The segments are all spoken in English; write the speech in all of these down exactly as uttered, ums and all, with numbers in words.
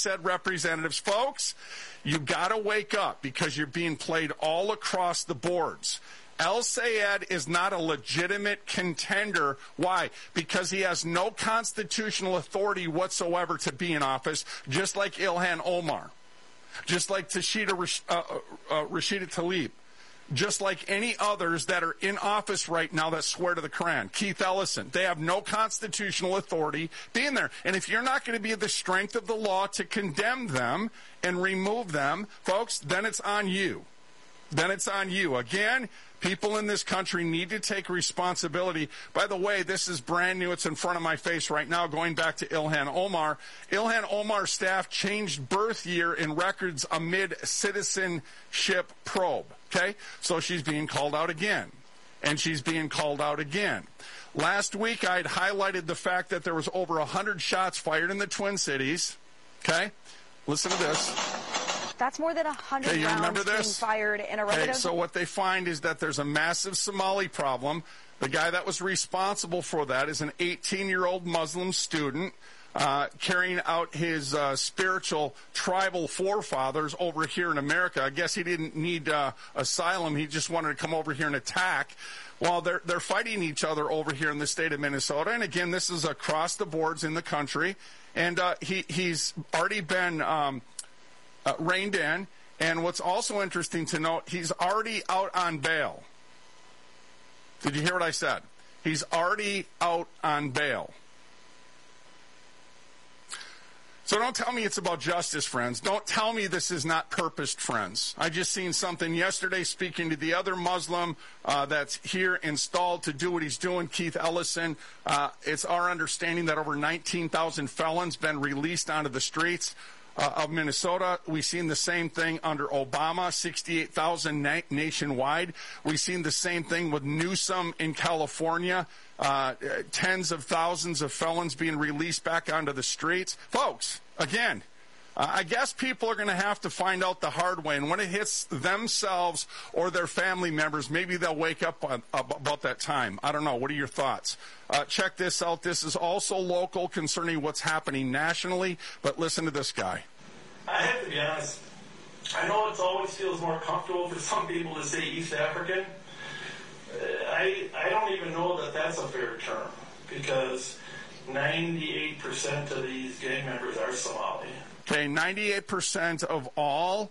said, representatives, folks, you got to wake up because you're being played all across the boards. El-Sayed is not a legitimate contender. Why? Because he has no constitutional authority whatsoever to be in office, just like Ilhan Omar, just like Tashida, uh, uh, Rashida Tlaib, just like any others that are in office right now that swear to the Quran. Keith Ellison. They have no constitutional authority being there. And if you're not going to be the strength of the law to condemn them and remove them, folks, then it's on you. Then it's on you. Again, people in this country need to take responsibility. By the way, this is brand new. It's in front of my face right now, going back to Ilhan Omar. Ilhan Omar's staff changed birth year in records amid citizenship probe. Okay? So she's being called out again. And she's being called out again. Last week, I had highlighted the fact that there was over one hundred shots fired in the Twin Cities. Okay? Listen to this. That's more than one hundred okay, rounds being fired in a relative. Okay, so what they find is that there's a massive Somali problem. The guy that was responsible for that is an eighteen-year-old Muslim student uh, carrying out his uh, spiritual tribal forefathers over here in America. I guess he didn't need uh, asylum. He just wanted to come over here and attack. Well, they're, they're fighting each other over here in the state of Minnesota. And again, this is across the boards in the country. And uh, he, he's already been... Um, Uh, reined in, and what's also interesting to note, he's already out on bail. Did you hear what I said? He's already out on bail. So don't tell me it's about justice, friends. Don't tell me this is not purposed, friends. I just seen something yesterday speaking to the other Muslim uh, that's here installed to do what he's doing, Keith Ellison. Uh, it's our understanding that over nineteen thousand felons been released onto the streets Uh, of Minnesota. We've seen the same thing under Obama, sixty-eight thousand na- nationwide. We've seen the same thing with Newsom in California, uh, tens of thousands of felons being released back onto the streets. Folks, again, uh, I guess people are going to have to find out the hard way, and when it hits themselves or their family members, maybe they'll wake up on, about that time. I don't know. What are your thoughts? Uh, check this out. This is also local concerning what's happening nationally, but listen to this guy. I have to be honest. I know it always feels more comfortable for some people to say East African. Uh, I I don't even know that that's a fair term because ninety-eight percent of these gang members are Somali. Okay, ninety-eight percent of all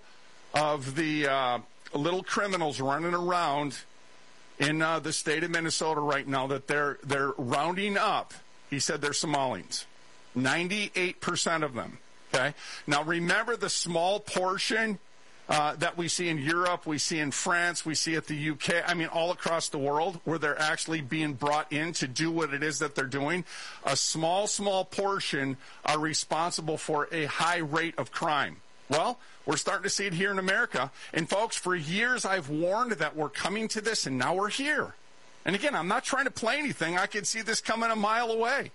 of the uh, little criminals running around in uh, the state of Minnesota right now that they're they're rounding up, he said they're Somalians. ninety-eight percent of them. Okay? Now remember the small portion uh, that we see in Europe, we see in France, we see at the U K, I mean all across the world where they're actually being brought in to do what it is that they're doing. A small, small portion are responsible for a high rate of crime. Well, we're starting to see it here in America. And folks, for years I've warned that we're coming to this, and now we're here. And again, I'm not trying to play anything. I can see this coming a mile away.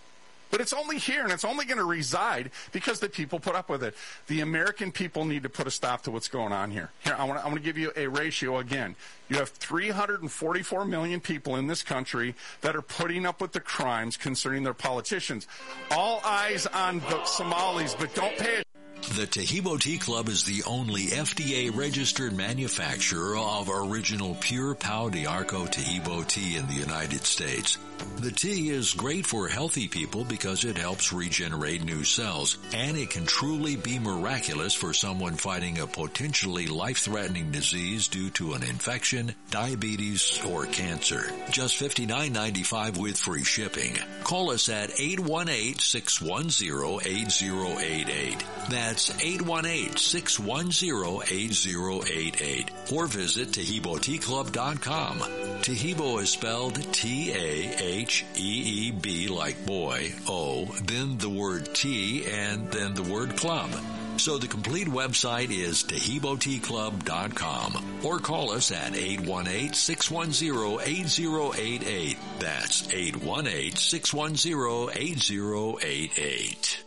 But it's only here, and it's only going to reside because the people put up with it. The American people need to put a stop to what's going on here. Here, I want to, I want to give you a ratio again. You have three hundred forty-four million people in this country that are putting up with the crimes concerning their politicians. All eyes on the Somalis, but don't pay attention. The Taheebo Tea Club is the only F D A-registered manufacturer of original pure Pau d'Arco Taheebo tea in the United States. The tea is great for healthy people because it helps regenerate new cells, and it can truly be miraculous for someone fighting a potentially life-threatening disease due to an infection, diabetes, or cancer. Just fifty-nine ninety-five with free shipping. Call us at eight one eight, six one zero, eight zero eight eight. That's eight one eight, six one zero, eight zero eight eight. Or visit Taheebo Tea Club dot com. Taheebo is spelled T A H E E B like boy, O, then the word tea, and then the word club. So the complete website is Taheebo Tea Club dot com. Or call us at eight one eight, six one zero, eight zero eight eight. That's eight one eight, six one zero, eight zero eight eight.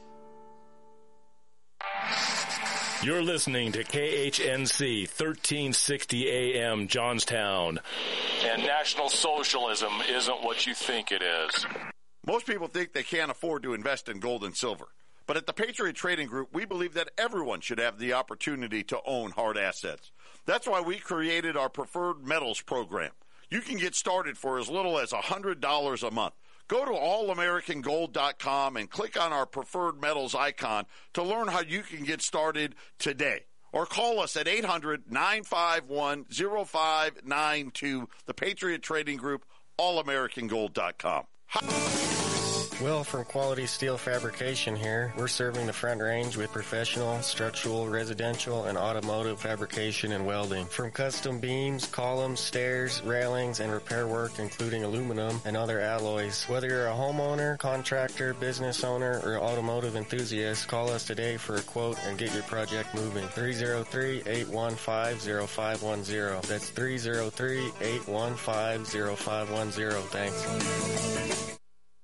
You're listening to K H N C thirteen sixty A M Johnstown. And National Socialism isn't what you think it is. Most people think they can't afford to invest in gold and silver. But at the Patriot Trading Group, we believe that everyone should have the opportunity to own hard assets. That's why we created our Preferred Metals program. You can get started for as little as one hundred dollars a month. Go to all american gold dot com and click on our Preferred Metals icon to learn how you can get started today. Or call us at eight hundred, nine five one, oh five nine two, the Patriot Trading Group, all american gold dot com. Will from Quality Steel Fabrication here. We're serving the Front Range with professional, structural, residential, and automotive fabrication and welding. From custom beams, columns, stairs, railings, and repair work, including aluminum and other alloys. Whether you're a homeowner, contractor, business owner, or automotive enthusiast, call us today for a quote and get your project moving. three oh three, eight one five, oh five one oh. That's three oh three, eight one five, oh five one oh. Thanks.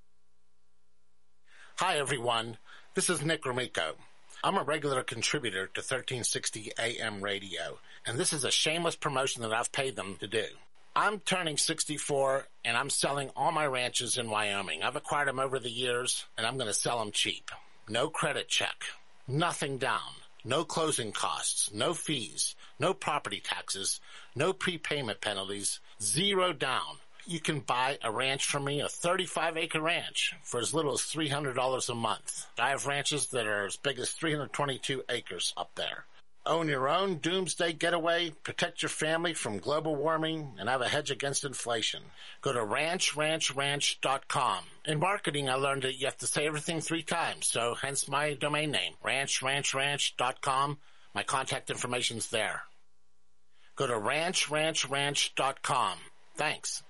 Hi, everyone. This is Nick Romico. I'm a regular contributor to thirteen sixty A M radio, and this is a shameless promotion that I've paid them to do. I'm turning sixty-four, and I'm selling all my ranches in Wyoming. I've acquired them over the years, and I'm going to sell them cheap. No credit check, nothing down, no closing costs, no fees, no property taxes, no prepayment penalties, zero down. You can buy a ranch from me, a thirty-five acre ranch, for as little as three hundred dollars a month. I have ranches that are as big as three hundred twenty-two acres up there. Own your own doomsday getaway, protect your family from global warming, and have a hedge against inflation. Go to ranch ranch ranch dot com. In marketing, I learned that you have to say everything three times, so hence my domain name, ranch ranch ranch dot com. My contact information's there. Go to ranch ranch ranch dot com. Thanks.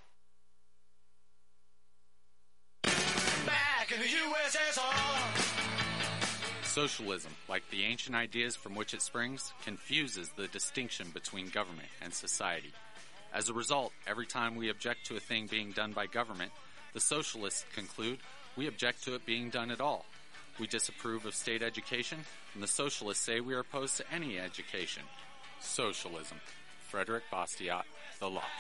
Back in the U S S R. Socialism, like the ancient ideas from which it springs, confuses the distinction between government and society. As a result, every time we object to a thing being done by government, the socialists conclude we object to it being done at all. We disapprove of state education, and the socialists say we are opposed to any education. Socialism. Frederick Bastiat, The Law.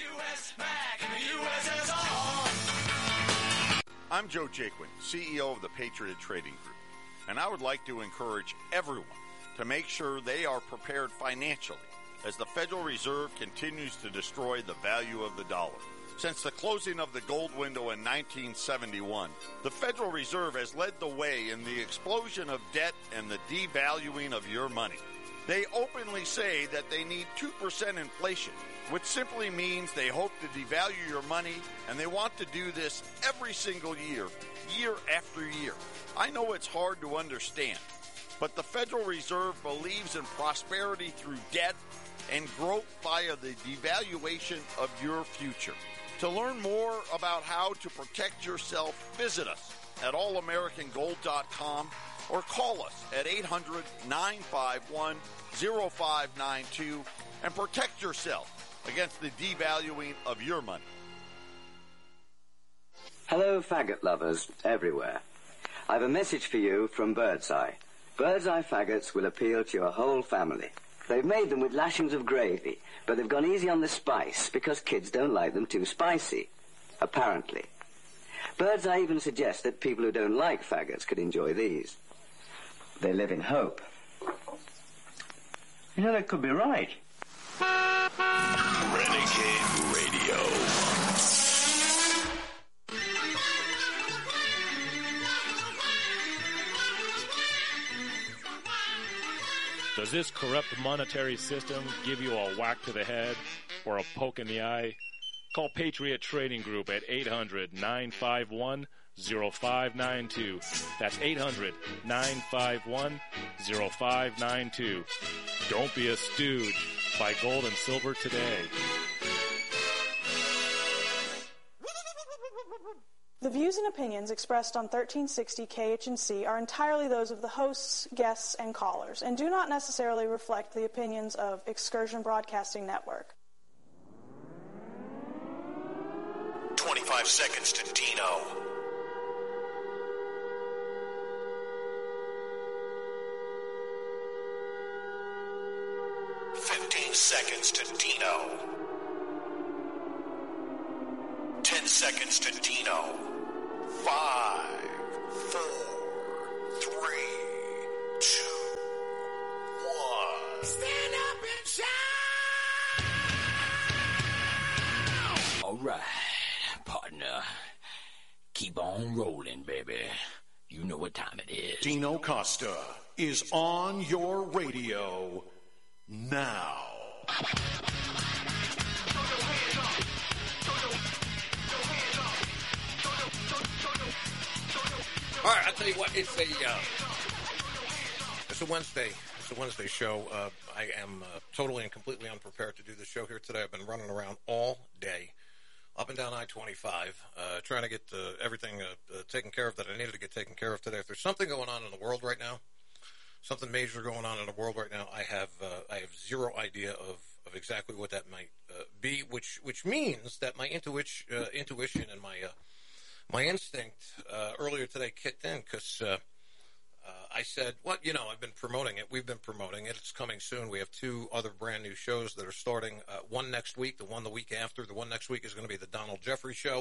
I'm Joe Jaquin, C E O of the Patriot Trading Group, and I would like to encourage everyone to make sure they are prepared financially as the Federal Reserve continues to destroy the value of the dollar. Since the closing of the gold window in nineteen seventy-one, the Federal Reserve has led the way in the explosion of debt and the devaluing of your money. They openly say that they need two percent inflation, which simply means they hope to devalue your money, and they want to do this every single year, year after year. I know it's hard to understand, but the Federal Reserve believes in prosperity through debt and growth via the devaluation of your future. To learn more about how to protect yourself, visit us at all american gold dot com or call us at eight hundred, nine five one, oh five nine two and protect yourself against the devaluing of your money. Hello, faggot lovers everywhere. I have a message for you from Birdseye. Birdseye faggots will appeal to your whole family. They've made them with lashings of gravy, but they've gone easy on the spice because kids don't like them too spicy, apparently. Birdseye even suggests that people who don't like faggots could enjoy these. They live in hope. You know, that could be right. Renegade Radio. Does this corrupt monetary system give you a whack to the head or a poke in the eye? Call Patriot Trading Group at eight hundred, nine five one, oh five nine two. That's eight hundred, nine five one, oh five nine two. Don't be a stooge. Buy gold and silver today. The views and opinions expressed on thirteen sixty K H N C are entirely those of the hosts, guests, and callers, and do not necessarily reflect the opinions of Excursion Broadcasting Network. twenty-five seconds to Dino. fifteen seconds to Dino. ten seconds to Dino. Five, four, three, Stand up and shout! All right, partner. Keep on rolling, baby. You know what time it is. Dino Costa is on your radio now. All right, I'll tell you what, it's a uh, it's a Wednesday. It's a Wednesday show. Uh, I am uh, totally and completely unprepared to do the show here today. I've been running around all day, up and down I twenty-five, uh, trying to get uh, everything uh, uh, taken care of that I needed to get taken care of today. If there's something going on in the world right now, something major going on in the world right now, I have uh, I have zero idea of, of exactly what that might uh, be, which which means that my intuition, uh, intuition and my uh, my instinct uh, earlier today kicked in because uh, uh, I said, "What you know? I've been promoting it. We've been promoting it. It's coming soon. We have two other brand new shows that are starting. Uh, one next week, the one the week after. The one next week is going to be the Donald Jeffrey Show,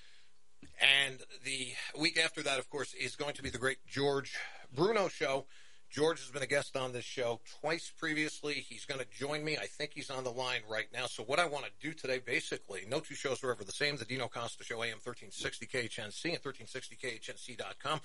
and the week after that, of course, is going to be the great George Bruno Show." George has been a guest on this show twice previously. He's going to join me. I think he's on the line right now. So what I want to do today, basically, no two shows are ever the same. The Dino Costa Show, A M thirteen sixty K H N C and thirteen sixty K H N C dot com.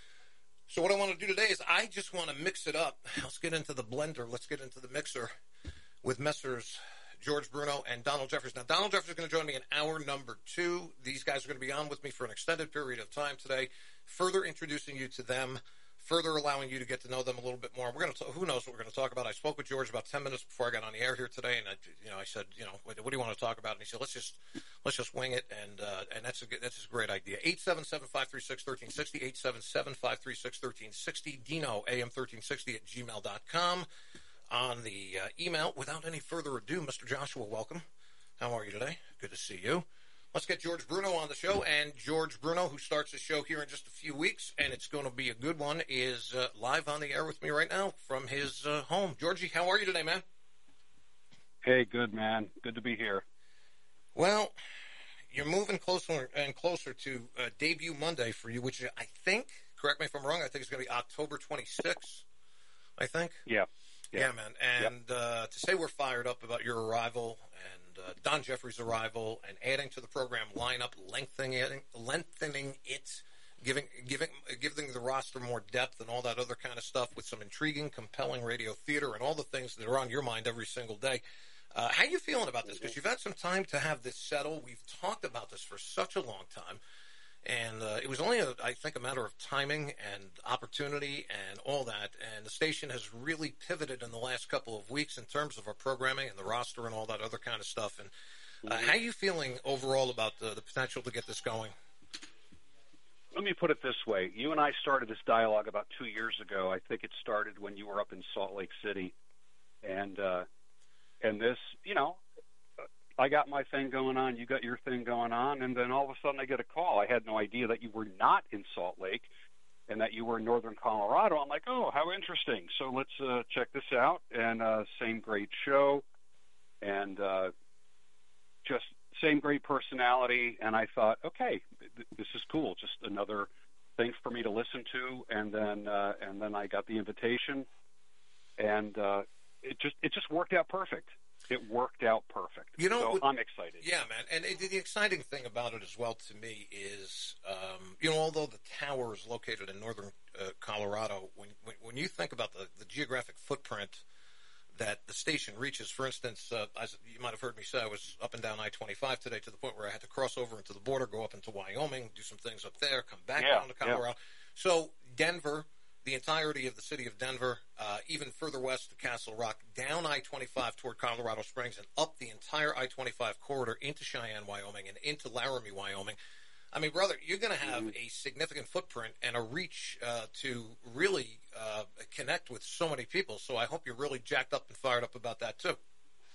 So what I want to do today is I just want to mix it up. Let's get into the blender. Let's get into the mixer with Messrs. George Bruno and Donald Jeffries. Now, Donald Jeffries is going to join me in hour number two. These guys are going to be on with me for an extended period of time today, further introducing you to them, further allowing you to get to know them a little bit more. We're going to, who knows what we're going to talk about. I spoke with George about ten minutes before I got on the air here today, and I, you know, I said, you know, what, what do you want to talk about? And he said, let's just, let's just wing it, and uh, and that's a that's a great idea. eight seven seven, five three six, one three six zero, eight seven seven, five three six, one three six zero, Dino, A M thirteen sixty at gmail dot com on the uh, email. Without any further ado, Mister Joshua, welcome. How are you today? Good to see you. Let's get George Bruno on the show, and George Bruno, who starts the show here in just a few weeks, and it's going to be a good one, is uh, live on the air with me right now from his uh, home. Georgie, how are you today, man? Hey, good, man. Good to be here. Well, you're moving closer and closer to uh, debut Monday for you, which I think, correct me if I'm wrong, I think it's going to be October twenty-sixth, I think? Yeah. Yeah, yeah man. And yep. uh, to say we're fired up about your arrival and uh, Don Jeffries' arrival and adding to the program lineup, lengthening it, lengthening it giving, giving, giving the roster more depth and all that other kind of stuff with some intriguing, compelling radio theater and all the things that are on your mind every single day. Uh, how are you feeling about this? Because you've had some time to have this settle. We've talked about this for such a long time. And uh, it was only, a, I think, a matter of timing and opportunity and all that. And the station has really pivoted in the last couple of weeks in terms of our programming and the roster and all that other kind of stuff. And uh, how are you feeling overall about the, the potential to get this going? Let me put it this way. You and I started this dialogue about two years ago. I think it started when you were up in Salt Lake City. And, uh, and this, you know, I got my thing going on, you got your thing going on, and then all of a sudden I get a call. I had no idea that you were not in Salt Lake and that you were in northern Colorado. I'm like, oh, how interesting. So let's uh, check this out. And uh, same great show, and uh, just same great personality. And I thought, okay, th- this is cool. Just another thing for me to listen to. And then uh, and then I got the invitation, and uh, it just it just worked out perfect. It worked out perfect. You know, so with, I'm excited. Yeah, man. And it, the exciting thing about it as well to me is, um, you know, although the tower is located in northern uh, Colorado, when, when when you think about the, the geographic footprint that the station reaches, for instance, uh, as you might have heard me say, I was up and down I twenty-five today to the point where I had to cross over into the border, go up into Wyoming, do some things up there, come back yeah, down to Colorado. Yeah. So Denver, the entirety of the city of Denver, uh, even further west to Castle Rock, down I twenty-five toward Colorado Springs, and up the entire I twenty-five corridor into Cheyenne, Wyoming, and into Laramie, Wyoming. I mean, brother, you're going to have a significant footprint and a reach uh, to really uh, connect with so many people. So I hope you're really jacked up and fired up about that, too.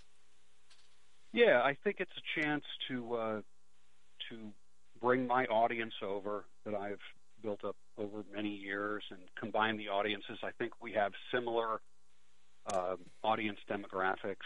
Yeah, I think it's a chance to uh, to bring my audience over that I've built up over many years and combine the audiences. I think we have similar uh, audience demographics.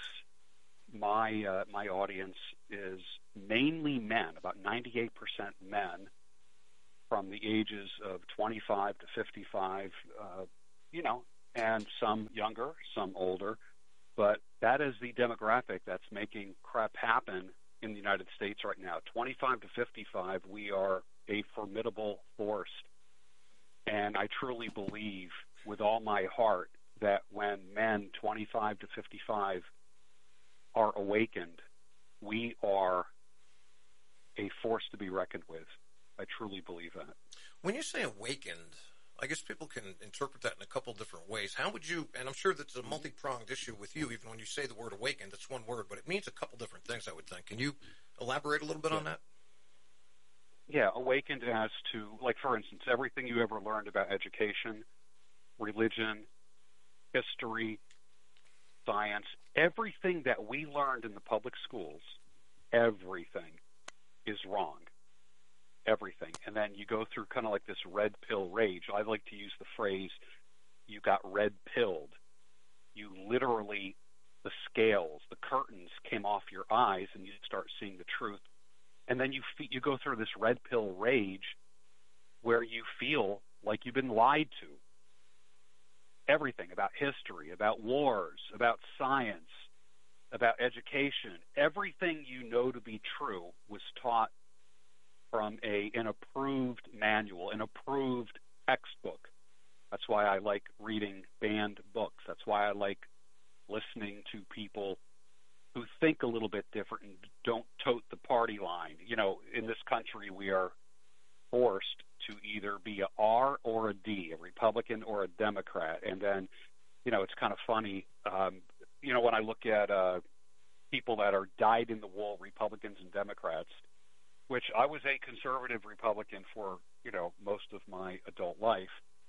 My uh, my audience is mainly men, about ninety-eight percent men from the ages of twenty-five to fifty-five, uh, you know, and some younger, some older. But that is the demographic that's making crap happen in the United States right now. twenty-five to fifty-five, we are a formidable force. And I truly believe with all my heart that when men twenty-five to fifty-five are awakened, we are a force to be reckoned with. I truly believe that. When you say awakened, I guess people can interpret that in a couple different ways. How would you, and I'm sure that's a multi-pronged issue with you, even when you say the word awakened, it's one word, but it means a couple different things, I would think. Can you elaborate a little bit yeah. on that? Yeah, awakened as to, like, for instance, everything you ever learned about education, religion, history, science, everything that we learned in the public schools, everything is wrong. Everything. And then you go through kind of like this red pill rage. I like to use the phrase, you got red pilled. You literally, the scales, the curtains came off your eyes and you start seeing the truth. And then you fe- you go through this red pill rage where you feel like you've been lied to. Everything about history, about wars, about science, about education, everything you know to be true was taught from a an approved manual, an approved textbook. That's why I like reading banned books. That's why I like listening to people who think a little bit different and don't tote the party line. You know, in this country, we are forced to either be a R or a D, a Republican or a Democrat. And then, you know, it's kind of funny. Um, you know, when I look at uh, people that are dyed-in-the-wool Republicans and Democrats, which I was a conservative Republican for, you know, most of my adult life.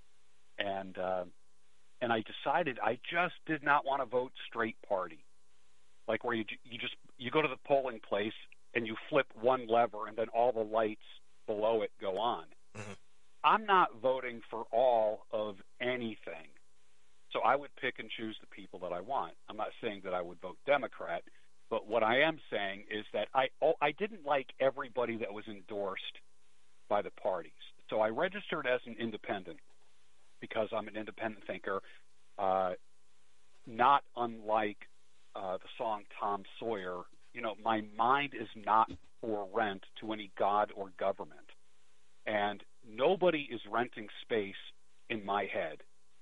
And uh, and I decided I just did not want to vote straight party. Like where you you just you go to the polling place and you flip one lever and then all the lights below it go on. Mm-hmm. I'm not voting for all of anything. So I would pick and choose the people that I want. I'm not saying that I would vote Democrat, but what I am saying is that I oh, I didn't like everybody that was endorsed by the parties. So I registered as an independent because I'm an independent thinker, uh, not unlike uh, the song Tom Sawyer. You know, my mind is not for rent to any god or government. And nobody is renting space in my head.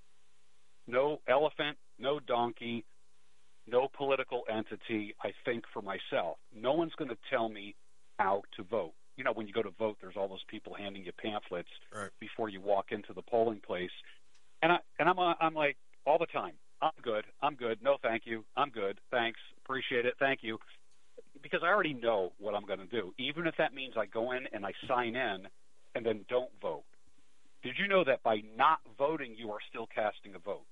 No elephant, no donkey, no political entity. I think for myself. No one's going to tell me how to vote. You know, when you go to vote, there's all those people handing you pamphlets right before you walk into the polling place. And, I, and I'm, uh, I'm like, all the time, I'm good, I'm good, no thank you, I'm good, thanks, appreciate it, thank you. Because I already know what I'm going to do, even if that means I go in and I sign in and then don't vote. Did you know that by not voting, you are still casting a vote?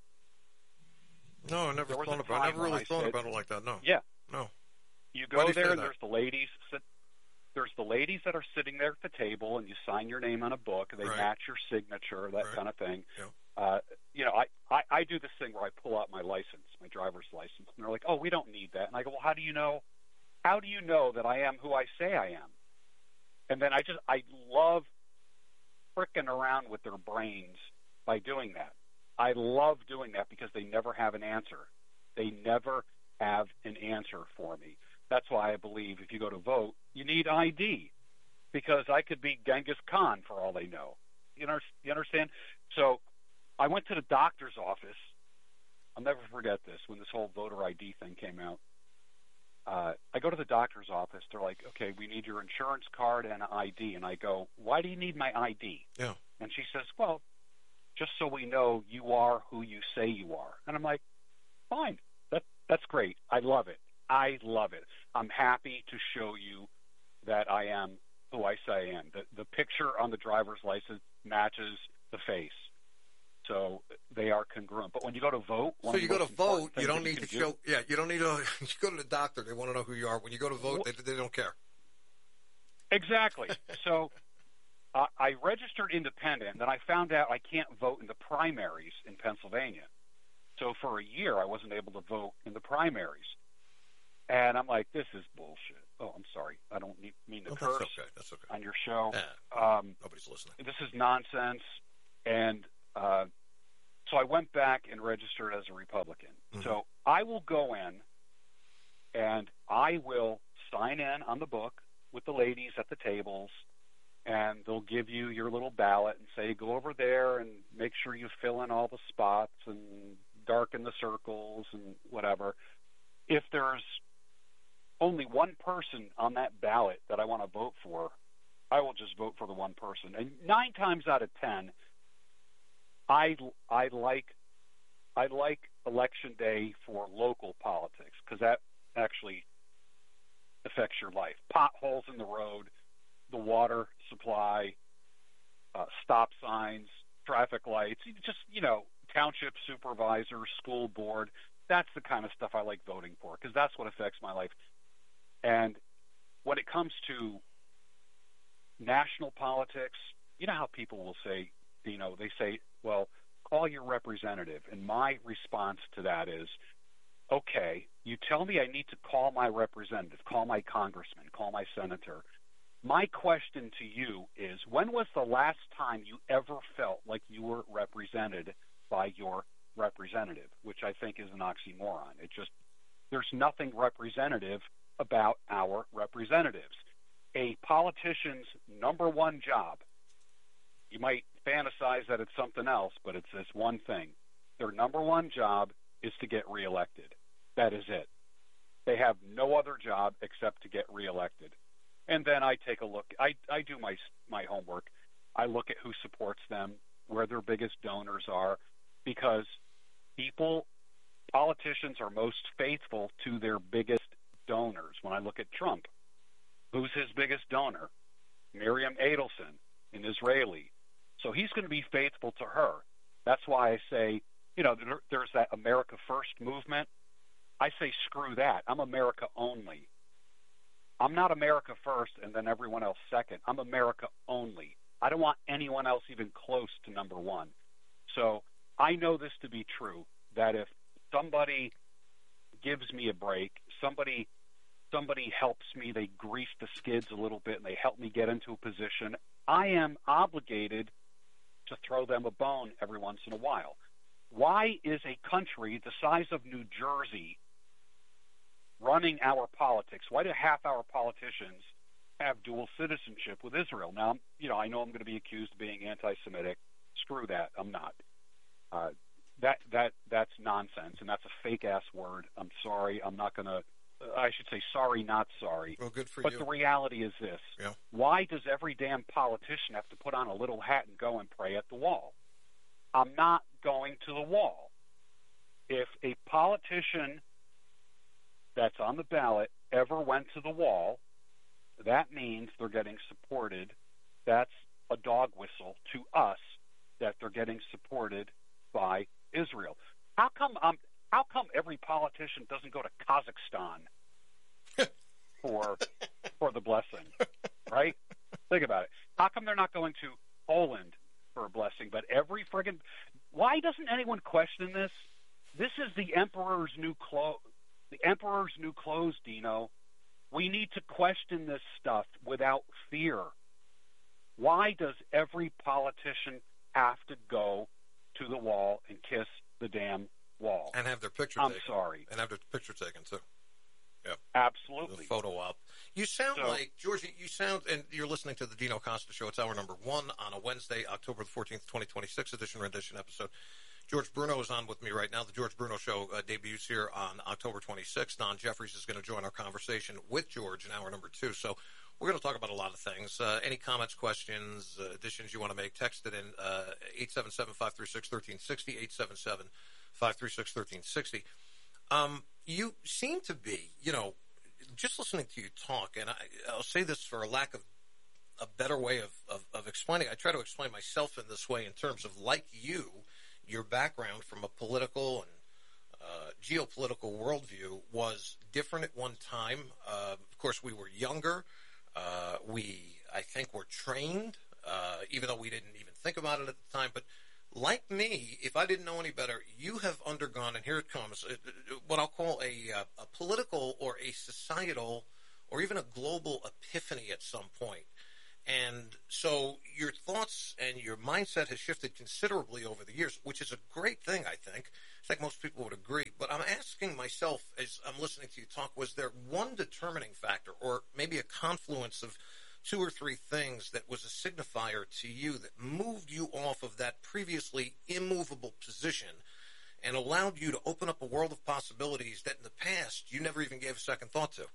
No, I never thought about it. I never really thought about it like that, no. Yeah. No. You go there and there's the ladies sit, there's the ladies that are sitting there at the table and you sign your name on a book, they right. match your signature, that right. kind of thing. Yeah. Uh, you know, I, I, I do this thing where I pull out my license, my driver's license, and they're like, oh, we don't need that. And I go, well, how do you know? How do you know that I am who I say I am? And then I just, I love fricking around with their brains by doing that. I love doing that because they never have an answer. They never have an answer for me. That's why I believe if you go to vote, you need I D because I could be Genghis Khan for all they know. You know, you understand? So I went to the doctor's office. I'll never forget this when this whole voter I D thing came out. Uh, I go to the doctor's office. They're like, okay, we need your insurance card and an I D. And I go, why do you need my I D? Yeah. And she says, well, just so we know you are who you say you are. And I'm like, fine. That, that's great. I love it. I love it. I'm happy to show you that I am who I say I am. The, the picture on the driver's license matches the face. So they are congruent. But when you go to vote, so you go to vote, you don't need to show. Yeah, you don't need to. You go to the doctor; they want to know who you are. When you go to vote, they, they don't care. Exactly. So uh, I registered independent, then I found out I can't vote in the primaries in Pennsylvania. So for a year, I wasn't able to vote in the primaries, and I'm like, this is bullshit. Oh, I'm sorry. I don't need, mean to oh, curse that's okay. That's okay. on your show. Yeah, um, nobody's listening. This is nonsense, and. Uh, so I went back and registered as a Republican. Mm-hmm. So I will go in and I will sign in on the book with the ladies at the tables, and they'll give you your little ballot and say, go over there and make sure you fill in all the spots and darken the circles and whatever. If there's only one person on that ballot that I want to vote for, I will just vote for the one person. And nine times out of ten, I, I like I like election day for local politics because that actually affects your life. Potholes in the road, the water supply, uh, stop signs, traffic lights, just, you know, township supervisor, school board. That's the kind of stuff I like voting for because that's what affects my life. And when it comes to national politics, you know how people will say, you know, they say, well, call your representative. And my response to that is, okay, you tell me I need to call my representative, call my congressman, call my senator. My question to you is, when was the last time you ever felt like you were represented by your representative, which I think is an oxymoron. It just, there's nothing representative about our representatives. A politician's number one job, you might fantasize that it's something else, but it's this one thing. Their number one job is to get reelected. That is it. They have no other job except to get reelected. And then I take a look. I, I do my my homework. I look at who supports them, where their biggest donors are, because people, politicians are most faithful to their biggest donors. When I look at Trump, who's his biggest donor? Miriam Adelson, an Israeli. So he's going to be faithful to her. That's why I say, you know, there, there's that America First movement. I say, screw that. I'm America only. I'm not America first and then everyone else second. I'm America only. I don't want anyone else even close to number one. So I know this to be true, that if somebody gives me a break, somebody somebody helps me, they grease the skids a little bit, and they help me get into a position, I am obligated to throw them a bone every once in a while. Why is a country the size of New Jersey running our politics? Why do half our politicians have dual citizenship with Israel? Now, you know, I know I'm going to be accused of being anti-Semitic. Screw that. I'm not. Uh, that that that's nonsense, and that's a fake-ass word. I'm sorry. I'm not going to – I should say sorry, not sorry. Well, good for but you. But the reality is this. Yeah. Why does every damn politician have to put on a little hat and go and pray at the wall? I'm not going to the wall. If a politician that's on the ballot ever went to the wall, that means they're getting supported. That's a dog whistle to us that they're getting supported by Israel. How come um, how come every politician doesn't go to Kazakhstan for for the blessing, right? Think about it. How come they're not going to Poland for a blessing, but every friggin' why doesn't anyone question this? This is the emperor's new clothes. The emperor's new clothes, Dino. We need to question this stuff without fear. Why does every politician have to go to the wall and kiss the damn wall? And have their picture I'm taken. I'm sorry. And have their picture taken, too. Yeah. Absolutely. The photo op. You sound so, like, Georgie, you sound, and you're listening to the Dino Costa Show. It's hour number one on a Wednesday, October the fourteenth, twenty twenty-six edition rendition episode. George Bruno is on with me right now. The George Bruno Show uh, debuts here on October twenty-sixth. Don Jeffries is going to join our conversation with George in hour number two. So we're going to talk about a lot of things. Uh, any comments, questions, uh, additions you want to make, text it in uh, eight seven seven, five three six, one three six zero, eight seven seven, five three six, one three six zero. Um, you seem to be, you know, just listening to you talk, and I, I'll say this for a lack of a better way of, of, of explaining. I try to explain myself in this way in terms of, like you, your background from a political and uh, geopolitical worldview was different at one time. Uh, of course, we were younger. Uh, we, I think, were trained, uh, even though we didn't even think about it at the time. But like me, if I didn't know any better, you have undergone, and here it comes, what I'll call a, a political or a societal or even a global epiphany at some point. And so your thoughts and your mindset has shifted considerably over the years, which is a great thing, I think. I think most people would agree. But I'm asking myself, as I'm listening to you talk, was there one determining factor or maybe a confluence of two or three things that was a signifier to you that moved you off of that previously immovable position and allowed you to open up a world of possibilities that in the past you never even gave a second thought to?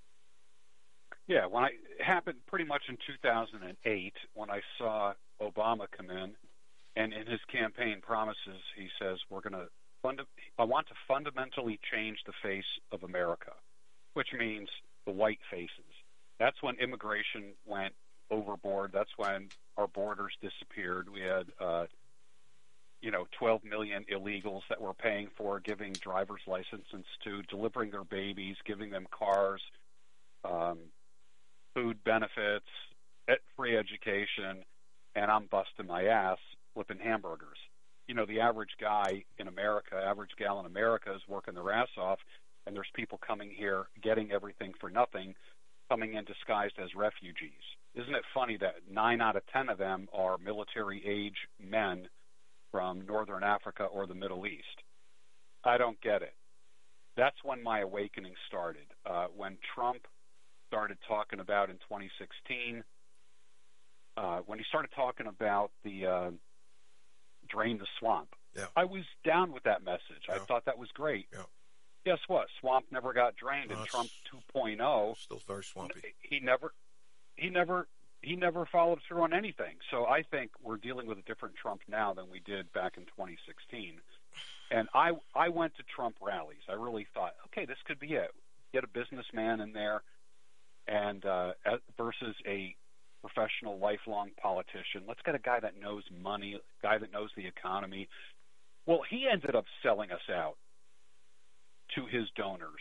Yeah, when I, it happened pretty much in two thousand eight when I saw Obama come in, and in his campaign promises, he says, we're going to fund, I want to fundamentally change the face of America, which means the white faces. That's when immigration went overboard. That's when our borders disappeared. We had, uh, you know, twelve million illegals that we're paying for, giving driver's licenses to, delivering their babies, giving them cars, um, food benefits, free education, and I'm busting my ass flipping hamburgers. You know, the average guy in America, average gal in America is working their ass off, and there's people coming here getting everything for nothing, coming in disguised as refugees. Isn't it funny that nine out of ten of them are military-age men from Northern Africa or the Middle East? I don't get it. That's when my awakening started. Uh, when Trump started talking about in twenty sixteen, uh, when he started talking about the uh, drain the swamp, yeah. I was down with that message. Yeah. I thought that was great. Yeah. Guess what? Swamp never got drained, No, and it's Trump two point oh still very swampy. He never, he never, he never followed through on anything. So I think we're dealing with a different Trump now than we did back in twenty sixteen. And I, I went to Trump rallies. I really thought, okay, this could be it. Get a businessman in there, and uh, versus a professional, lifelong politician. Let's get a guy that knows money, a guy that knows the economy. Well, he ended up selling us out to his donors,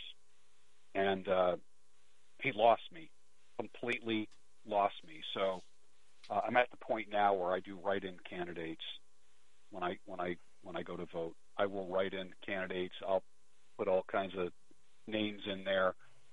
and uh, he lost me, completely lost me. So uh, I'm at the point now where I do write-in candidates when I when I when I go to vote. I will write in candidates. I'll put all kinds of names in there.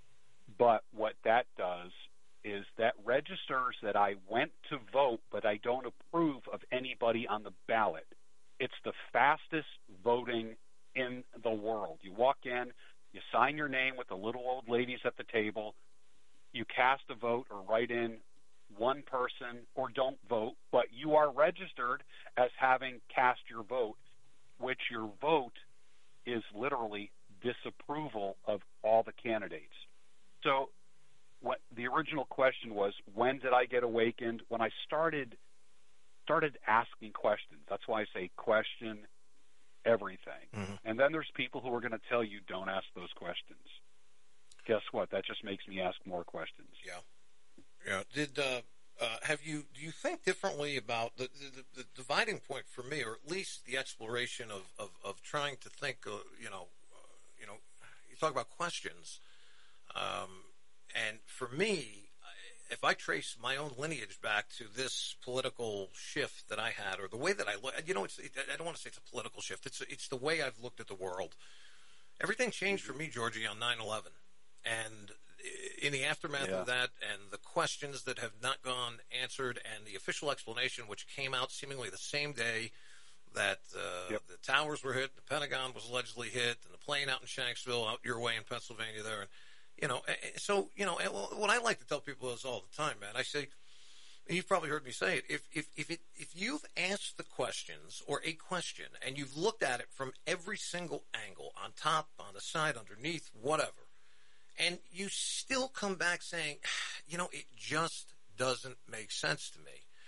But what that does is that registers that I went to vote, but I don't approve of anybody on the ballot. It's the fastest voting in the world. You walk in, you sign your name with the little old ladies at the table, you cast a vote or write in one person or don't vote, but you are registered as having cast your vote, which your vote is literally disapproval of all the candidates. So what the original question was, when did I get awakened? When I started started asking questions. That's why I say question everything. Mm-hmm. And then there's people who are going to tell you don't ask those questions. Guess what? That just makes me ask more questions. Yeah. Yeah. Did uh, uh, have you? Do you think differently about the, the, the dividing point for me, or at least the exploration of, of, of trying to think? Uh, you know, uh, you know, you talk about questions, um, and for me, if I trace my own lineage back to this political shift that I had, or the way that I look, you know, it's, it, I don't want to say it's a political shift. It's it's the way I've looked at the world. Everything changed for me, Georgie, on nine eleven. And in the aftermath yeah. of that, and the questions that have not gone answered, and the official explanation, which came out seemingly the same day that uh, yep. the towers were hit, the Pentagon was allegedly hit, and the plane out in Shanksville, out your way in Pennsylvania there. And, you know, so, you know, what I like to tell people is all the time, man, I say, and you've probably heard me say it, if, if, if, it, if you've asked the questions or a question and you've looked at it from every single angle, on top, on the side, underneath, whatever, and you still come back saying, you know, it just doesn't make sense to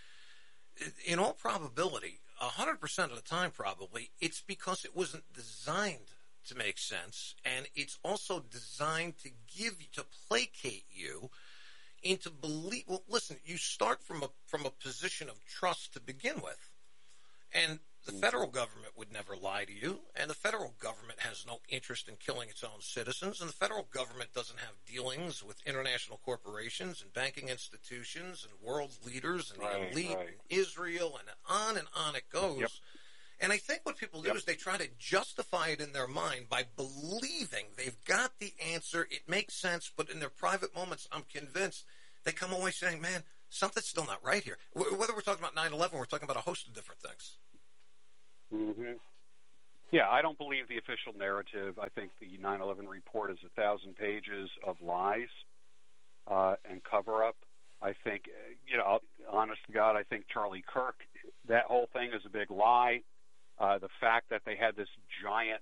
me. In all probability, one hundred percent of the time probably, it's because it wasn't designed to make sense, and it's also designed to give you, to placate you into belief. Well, listen, you start from a from a position of trust to begin with, and the federal government would never lie to you, and the federal government has no interest in killing its own citizens, and the federal government doesn't have dealings with international corporations and banking institutions and world leaders and right, the elite right. and Israel, and on and on it goes. Yep. And I think what people do Yep. is they try to justify it in their mind by believing they've got the answer. It makes sense, but in their private moments, I'm convinced they come away saying, man, something's still not right here. W- whether we're talking about nine eleven, we're talking about a host of different things. Mm-hmm. Yeah, I don't believe the official narrative. I think the nine eleven report is a thousand pages of lies uh, and cover-up. I think, you know, honest to God, I think Charlie Kirk, that whole thing is a big lie. Uh, the fact that they had this giant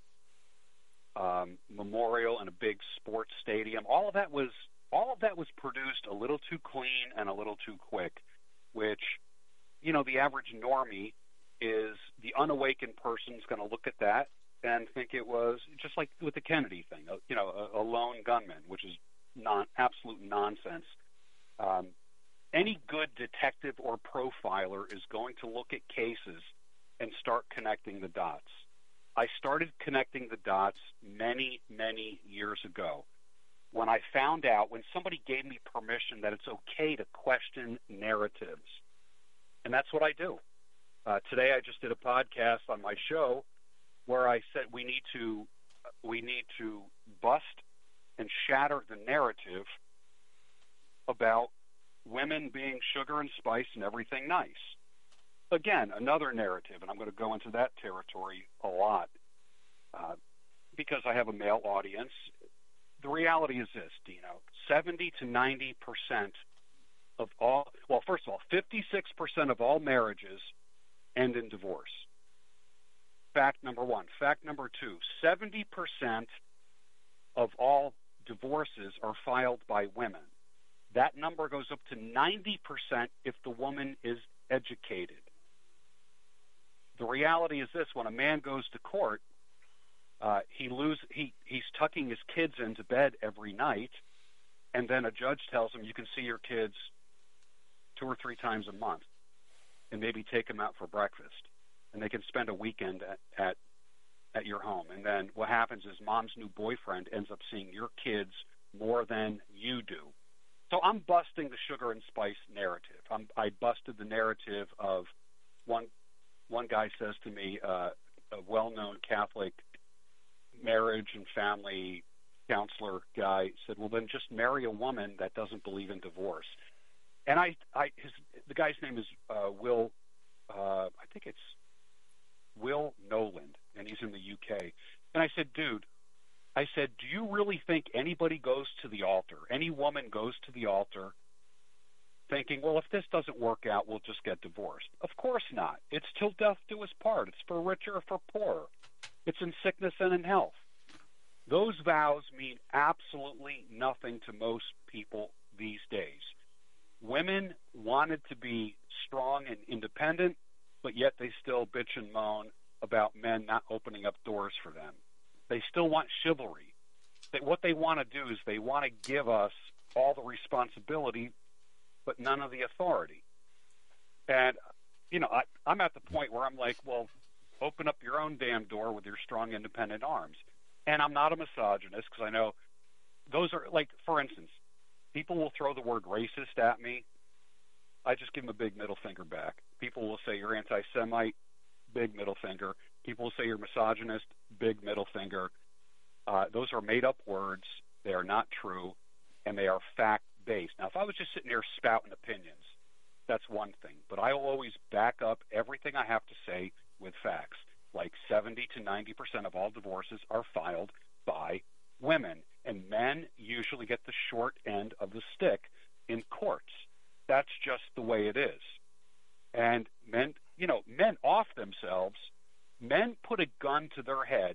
um, memorial in a big sports stadium, all of that was all of that was produced a little too clean and a little too quick, which, you know, the average normie is the unawakened person's going to look at that and think it was just like with the Kennedy thing, you know, a, a lone gunman, which is non absolute nonsense. Um, any good detective or profiler is going to look at cases and start connecting the dots. I started connecting the dots many, many years ago when I found out, when somebody gave me permission that it's okay to question narratives. And that's what I do. Uh, today I just did a podcast on my show where I said we need to we need to bust and shatter the narrative about women being sugar and spice and everything nice. Again, another narrative, and I'm going to go into that territory a lot uh, because I have a male audience. The reality is this, Dino, seventy to ninety percent of all, well, first of all, fifty-six percent of all marriages end in divorce. Fact number one. Fact number two, seventy percent of all divorces are filed by women. That number goes up to ninety percent if the woman is educated. The reality is this: when a man goes to court, uh, he lose he he's tucking his kids into bed every night, and then a judge tells him you can see your kids two or three times a month, and maybe take them out for breakfast, and they can spend a weekend at at, at your home. And then what happens is mom's new boyfriend ends up seeing your kids more than you do. So I'm busting the sugar and spice narrative. I'm, I busted the narrative of one. One guy says to me, uh, a well-known Catholic marriage and family counselor guy said, "Well, then just marry a woman that doesn't believe in divorce." And I, I, his, the guy's name is uh, Will. Uh, I think it's Will Noland, and he's in the U K. And I said, "Dude," I said, "do you really think anybody goes to the altar? Any woman goes to the altar?" thinking, well, if this doesn't work out, we'll just get divorced. Of course not. It's till death do us part. It's for richer or for poorer. It's in sickness and in health. Those vows mean absolutely nothing to most people these days. Women wanted to be strong and independent, but yet they still bitch and moan about men not opening up doors for them. They still want chivalry. That what they want to do is they want to give us all the responsibility but none of the authority. And, you know, I, I'm at the point where I'm like, well, open up your own damn door with your strong, independent arms. And I'm not a misogynist because I know those are, like, for instance, people will throw the word racist at me. I just give them a big middle finger back. People will say you're anti-Semite, big middle finger. People will say you're misogynist, big middle finger. Uh, those are made-up words. They are not true, and they are fact based. Now, if I was just sitting here spouting opinions, that's one thing. But I will always back up everything I have to say with facts. Like seventy to ninety percent of all divorces are filed by women, and men usually get the short end of the stick in courts. That's just the way it is. And men, you know, men off themselves, men put a gun to their head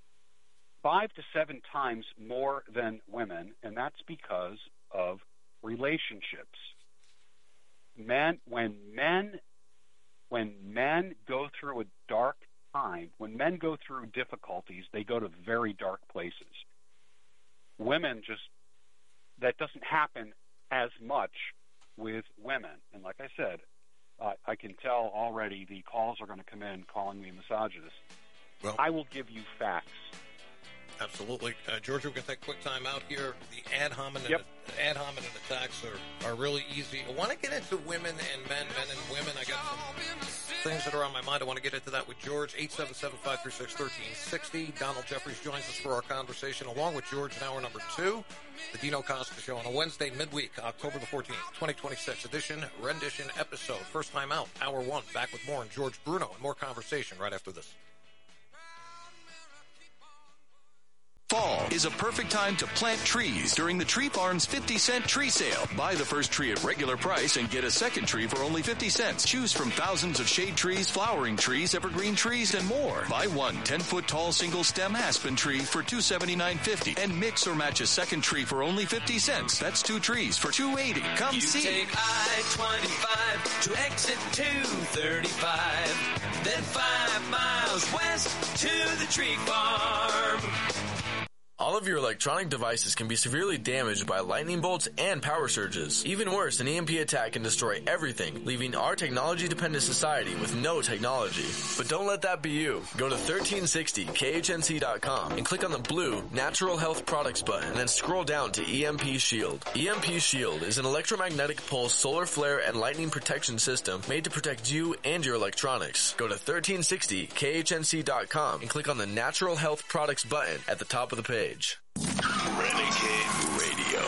five to seven times more than women, and that's because of relationships. Men, when men, when men go through a dark time, when men go through difficulties, they go to very dark places. Women just, that doesn't happen as much with women. And like I said, uh, I can tell already the calls are going to come in calling me misogynist. Well, I will give you facts. Absolutely. Uh, Georgia, we're going to take a quick time out here. The ad hominem, Yep. ad hominem attacks are, are really easy. I want to get into women and men, men and women. I got some things that are on my mind. I want to get into that with George. eight seven seven, five three six, one three six zero. Donald Jeffries joins us for our conversation, along with George in hour number two. The Dino Costa Show on a Wednesday midweek, October the fourteenth, twenty twenty-six edition, rendition episode. First time out, hour one. Back with more on George Bruno and more conversation right after this. Fall is a perfect time to plant trees during the Tree Farm's fifty cent tree sale. Buy the first tree at regular price and get a second tree for only fifty cents. Choose from thousands of shade trees, flowering trees, evergreen trees, and more. Buy one ten-foot tall single-stem aspen tree for two hundred seventy-nine fifty and mix or match a second tree for only fifty cents. That's two trees for two hundred eighty. Come you see. Take I twenty-five to exit two thirty-five, then five miles west to the Tree Farm. All of your electronic devices can be severely damaged by lightning bolts and power surges. Even worse, an E M P attack can destroy everything, leaving our technology-dependent society with no technology. But don't let that be you. Go to thirteen sixty K H N C dot com and click on the blue Natural Health Products button, and then scroll down to E M P Shield. E M P Shield is an electromagnetic pulse solar flare and lightning protection system made to protect you and your electronics. Go to thirteen sixty K H N C dot com and click on the Natural Health Products button at the top of the page. Renegade Radio.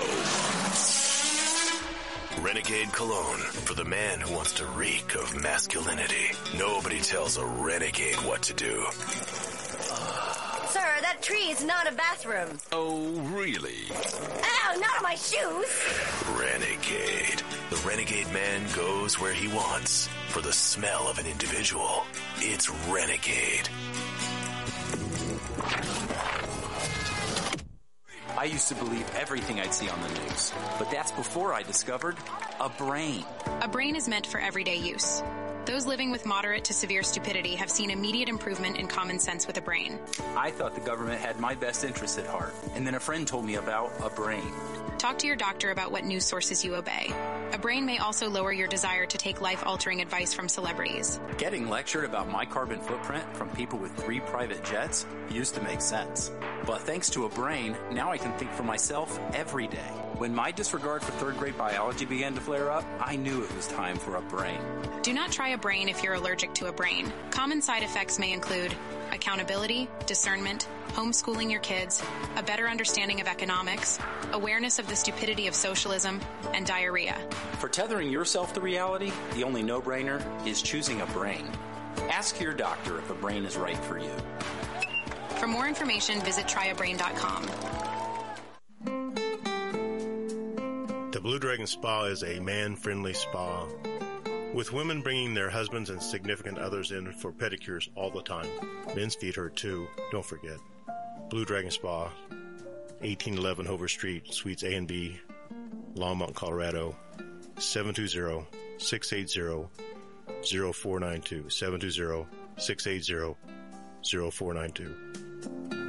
Renegade Cologne for the man who wants to reek of masculinity. Nobody tells a renegade what to do. Sir, that tree is not a bathroom. Oh, really? Ow, not on my shoes. Renegade. The renegade man goes where he wants for the smell of an individual. It's Renegade. I used to believe everything I'd see on the news, but that's before I discovered a brain. A brain is meant for everyday use. Those living with moderate to severe stupidity have seen immediate improvement in common sense with a brain. I thought the government had my best interests at heart, and then a friend told me about a brain. Talk to your doctor about what news sources you obey. A brain may also lower your desire to take life-altering advice from celebrities. Getting lectured about my carbon footprint from people with three private jets used to make sense. But thanks to a brain, now I can think for myself every day. When my disregard for third-grade biology began to flare up, I knew it was time for a brain. Do not try a brain if you're allergic to a brain. Common side effects may include accountability, discernment, homeschooling your kids, a better understanding of economics, awareness of the stupidity of socialism, and diarrhea. For tethering yourself to reality, the only no-brainer is choosing a brain. Ask your doctor if a brain is right for you. For more information, visit try a brain dot com. The Blue Dragon Spa is a man-friendly spa, with women bringing their husbands and significant others in for pedicures all the time. Men's feet hurt too, don't forget. Blue Dragon Spa, eighteen eleven Hover Street, Suites A and B, Longmont, Colorado, seven two zero, six eight zero, zero four nine two, seven two zero, six eight zero, zero four nine two.